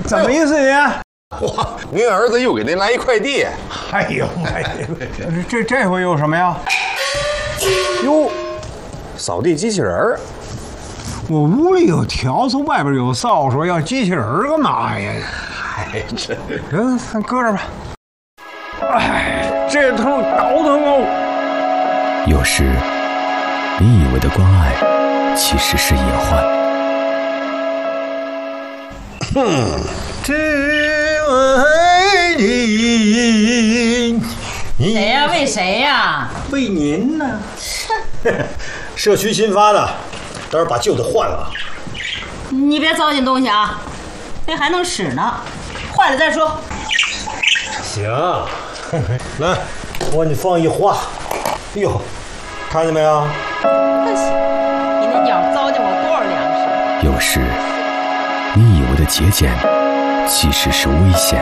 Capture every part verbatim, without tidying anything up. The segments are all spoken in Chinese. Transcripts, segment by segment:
怎么意思你？ 哇，您儿子又给您来一快递。 哎呦哎呦，这这回有什么呀？ 哟，扫地机器人儿。 我屋里有笤帚，外边有扫帚，要机器人儿干嘛呀？ 哎，这， 行，咱搁这吧。哎，这头倒腾哦。 有时，你以为的关爱，其实是隐患。 哼，只为你。 谁呀？为谁呀？ 为您呢。 社区新发的，待会儿把旧的换了。 你别糟践东西啊，这还能使呢，坏了再说。 行，来，我给你放一花。哎呦，看见没有？ 可惜，你那鸟糟践我多少粮食。 有时，你以为的节俭，其实是危险。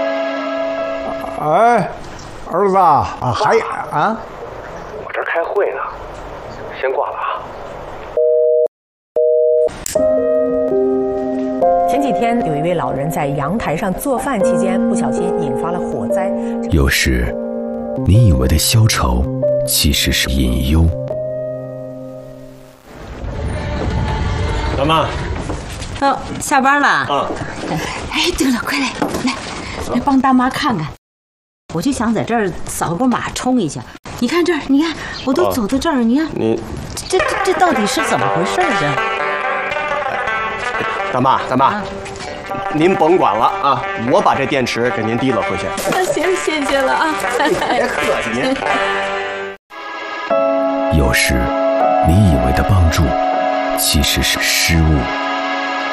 哎，儿子啊，还啊？ 我这儿开会呢，先挂了啊。 前几天有一位老人在阳台上做饭期间，不小心引发了火灾。 有时，你以为的消愁，其实是隐忧。 老妈， 哦，下班了啊？ 哎，对了，快来来，来帮大妈看看。我就想在这儿扫个码冲一下。你看这儿，你看我都走到这儿，你看你这这这到底是怎么回事啊？ 大妈，大妈， 啊您甭管了啊，我把这电池给您提了回去。 行，谢谢了啊。 别客气您。 有时，你以为的帮助，其实是失误。